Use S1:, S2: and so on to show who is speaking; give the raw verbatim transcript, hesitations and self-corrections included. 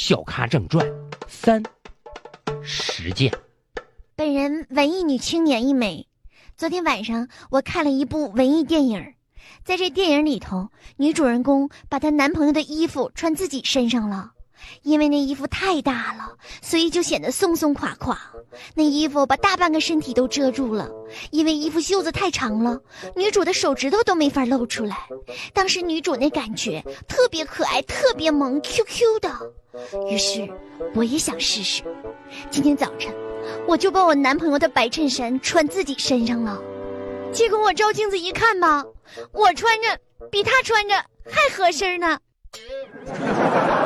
S1: 小咖正传三，实践。
S2: 本人文艺女青年一枚。昨天晚上我看了一部文艺电影，在这电影里头，女主人公把她男朋友的衣服穿自己身上了。因为那衣服太大了，所以就显得松松垮垮。那衣服把大半个身体都遮住了，因为衣服袖子太长了，女主的手指头都没法露出来。当时女主那感觉特别可爱，特别萌 Q Q 的。于是我也想试试。今天早晨我就把我男朋友的白衬衫穿自己身上了。结果我照镜子一看吧，我穿着比他穿着还合身呢。